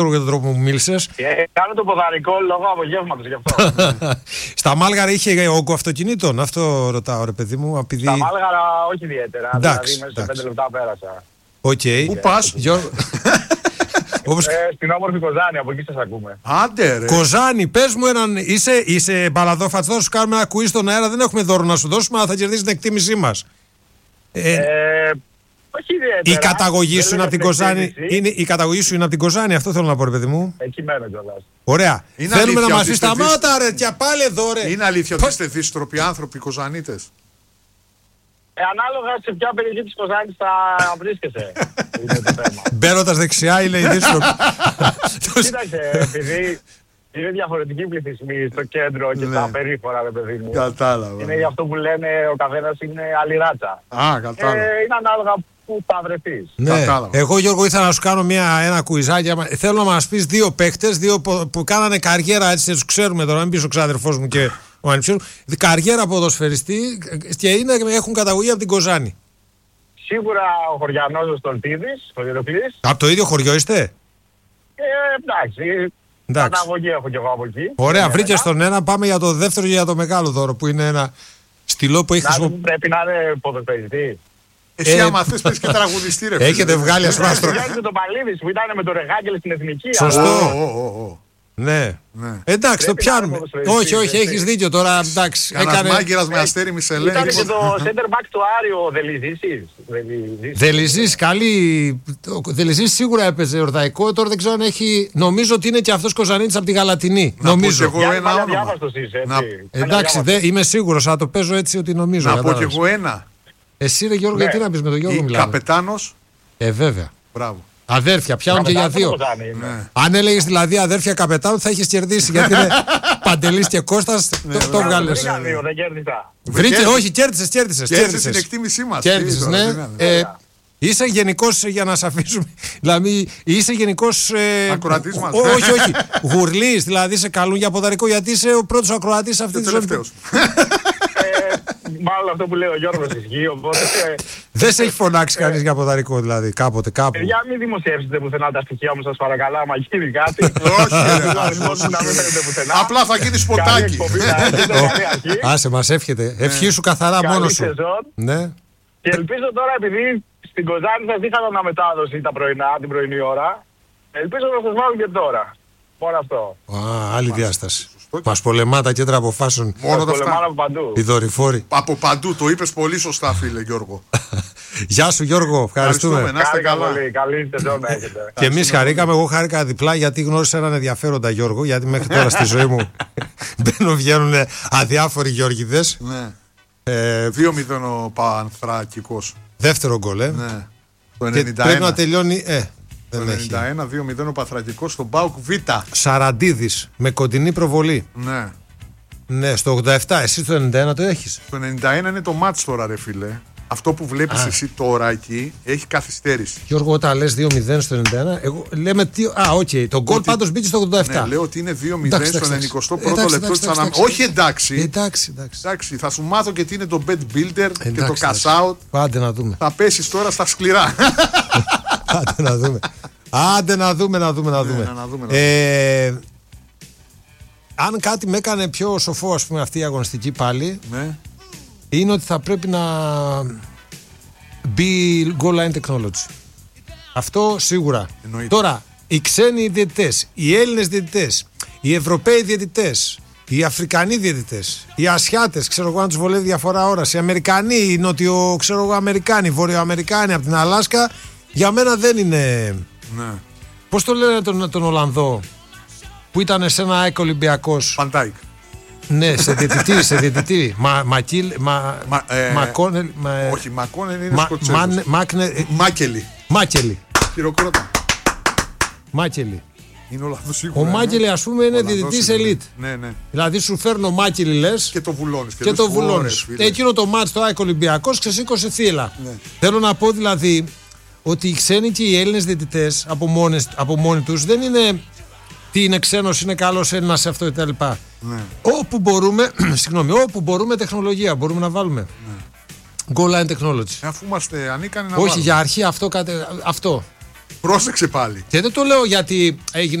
για τον τρόπο που μίλησες. Κάνω το ποδαρικό λόγω απογεύματος γι' αυτό. Στα Μάλγαρα είχε όγκο αυτοκινήτων, αυτό ρωτάω ρε παιδί μου. Επειδή... Στα Μάλγαρα όχι ιδιαίτερα. Εντάξει, δηλαδή μέσα σε 5 λεπτά πέρασα. Οκ. Πού πας? Στην όμορφη Κοζάνη, από εκεί σας ακούμε. Άντε ρε. Κοζάνη, πες μου έναν. Είσαι μπαλαδόφατς, θα σου κάνουμε ένα κουί στον αέρα. Δεν έχουμε δώρο να σου δώσουμε, αλλά θα κερδίσει την εκτίμησή μας. Όχι ιδιαίτερα. Η καταγωγή σου είναι από την Κοζάνη. Η καταγωγή σου είναι από την Κοζάνη, αυτό θέλω να πω, ρε παιδί μου. Εκεί μένω κιόλας. Ωραία. Είναι Θέλουμε να αλήθεια μας ότι πει είστε σταμάτα, ρε, και πάλι εδώ, ρε. Είναι αλήθεια ότι είστε δύστροποι άνθρωποι, Κοζανίτες? Ανάλογα σε ποια περιοχή της Κοζάνης θα βρίσκεσαι. Είναι το θέμα. Μπαίνοντας δεξιά είναι η δύστροπη. Κοίταξε, επειδή είναι διαφορετικοί πληθυσμοί στο κέντρο και στα περίφορα, ρε παιδί μου. Κατάλαβα. Είναι γι' αυτό που λένε ο καθένας είναι άλλη ράτσα. Κατάλαβα. Είναι ανάλογα που θα βρεθείς. Ναι. Εγώ, Γιώργο, ήθελα να σου κάνω ένα κουιζάκι. Θέλω να μας πεις δύο παίχτες, που κάνανε καριέρα, έτσι τους ξέρουμε τώρα, μην πεις ο ξάδερφός μου και ο ανιψιός, καριέρα ποδοσφαιριστή και έχουν καταγωγή από την Κοζάνη. Σίγουρα ο Χωριανός ο Στολτίδης, ο Ηρακλής. Από το ίδιο χωριό είστε? Εντάξει. Καταγωγή έχω κι εγώ από εκεί. Ωραία, βρήκε τον ένα. Πάμε για το δεύτερο και για το μεγάλο δώρο που είναι ένα στυλό που έχει χρησιμοποιήσει. Πρέπει να είναι ποδοσφαιριστή. Εσύ άμα θες πες και τραγουδιστή ρε. Έχετε βγάλει ασφάστρο. Το Παλίδης που ήταν με το Ρεγάγγελ στην Εθνική. Σωστό. Ναι. Εντάξει, το πιάνουμε. Όχι, έχεις δίκιο τώρα. Εντάξει. Κανένας μάγκυρας με Αστέρι Μισελέ. Ήταν και το center back του Άριο Δελιζής. Δελιζής, καλή. Δελιζής σίγουρα έπαιζε ορδαϊκό. Τώρα δεν ξέρω αν έχει. Νομίζω ότι είναι και αυτός Κοζανίτης από τη Γαλατινή. Νομίζω. Εγώ ένα όνομα. Εντάξει, είμαι σίγουρος. Θα το παίζω έτσι ότι νομίζω. Να πω κι εγώ ένα. Εσύ ρε Γιώργο, γιατί να πεις με τον Γιώργο μιλάμε? Καπετάνος. Βέβαια. Μπράβο. Αδέρφια, πιάνουν και για δύο. Ναι. Αν έλεγες δηλαδή αδέρφια καπετάνου, θα είχες κερδίσει. Γιατί είναι Παντελής και Κώστας, το βγάλες. Δεν κέρδισα. Όχι, κέρδισες. Κέρδισες την εκτίμησή μας. Κέρδισες, ναι. Είσαι γενικός, για να σε αφήσουμε. Δηλαδή, είσαι γενικός. Ακροατής μας. Όχι. Γουρλής, δηλαδή σε καλούν για ποδαρικό, γιατί είσαι ο πρώτος ακροατής σε αυτή τη ζωή. Μάλλον αυτό που λέει ο Γιώργος ισχύει, οπότε... Δεν σε έχει φωνάξει κανείς για ποδαρικό, δηλαδή, κάποτε, κάπου? Για μην δημοσιεύσετε πουθενά τα στοιχεία μου, σας παρακαλώ, άμα γίνει κάτι. Απλά θα γίνει σποτάκι. Άσε, μας εύχεται. Ευχή σου καθαρά μόνος σου. Και ελπίζω τώρα, επειδή στην Κοζάνη σας είχαν αναμετάδοση τα πρωινά, την πρωινή ώρα, ελπίζω να σας βάλουν και τώρα. Μόνο αυτό. Άλλη διάσταση. Μας πολεμά τα κέντρα αποφάσεων. Μόνο τα αυτά. Από παντού. Οι δορυφόροι. Από παντού, το είπες πολύ σωστά, φίλε Γιώργο. Γεια σου Γιώργο, ευχαριστούμε. Να είστε καλά. Καλή σεζόν να έχετε. Και εμείς χαρήκαμε, εγώ χάρηκα διπλά γιατί γνώρισα έναν ενδιαφέροντα Γιώργο. Γιατί μέχρι τώρα στη ζωή μου βγαίνουν αδιάφοροι Γιώργηδες. 2-0 ο Πανθρακικός. Δεύτερο γκολ, Ναι. Το 91. Και πρέπει να τελειώνει. Το 91, 2-0 ο Παθρακικός στον ΠΑΟΚ Β. Σαραντίδης με κοντινή προβολή. Ναι. Ναι, στο 87, εσύ το 91 το έχεις. Το 91 είναι το μάτς τώρα, ρε φίλε. Αυτό που βλέπεις εσύ τώρα εκεί έχει καθυστέρηση. Γιώργο, όταν λες 2-0 στο 91, εγώ λέμε τι. Οκ. Το γκολ πάντως μπήκε στο 87. Ναι, λέω ότι είναι 2-0 στο 91ο λεπτό της αναμέτρησης. Όχι εντάξει. Εντάξει. Θα σου μάθω και τι είναι το bet builder και το cash out. Άντε να δούμε. Θα πέσεις τώρα στα σκληρά. Άντε να δούμε. Αν κάτι με έκανε πιο σοφό, ας πούμε, αυτή η αγωνιστική πάλι, είναι ότι θα πρέπει να μπει goal line technology. Αυτό σίγουρα. Εννοείται. Τώρα, οι ξένοι διαιτητές, οι Έλληνες διαιτητές, οι Ευρωπαίοι διαιτητές, οι Αφρικανοί διαιτητές, οι Ασιάτες, ξέρω εγώ αν τους βολεύει διαφορά ώρας, οι Αμερικανοί, οι Νοτιοαμερικάνοι, οι Βορειοαμερικάνοι από την Αλάσκα, για μένα δεν είναι. Ναι. Πώς το λένε τον Ολλανδό που ήταν σε ένα ΑΕΚ Ολυμπιακός? Φαντάικ. Ναι, σε διαιτητή. Μακόνελ. Όχι, Μακόνελ είναι Σκοτσέζος. Μάκελη. Χειροκρότα. Μάκελη. Είναι Ολλανδός σίγουρα. Ο Μάκελη, ας πούμε, είναι διαιτητής ελίτ. Ναι. Δηλαδή σου φέρνω Μάκελη, λες, και το βουλώνεις. Και το βουλώνεις. Εκείνο το μάτς το ΑΕΚ Ολυμπιακός ξεσήκωσε θύελα. Ναι. Θέλω να πω δηλαδή ότι οι ξένοι και οι Έλληνες διαιτητές από μόνοι τους δεν είναι τι είναι ξένος, είναι καλός Έλληνας, αυτό κτλ. Ναι. Όπου μπορούμε τεχνολογία μπορούμε να βάλουμε. Ναι. Goal line technology. Αφού είμαστε ανίκανοι να όχι βάλουμε. Για αρχή αυτό. Πρόσεξε πάλι. Και δεν το λέω γιατί έγινε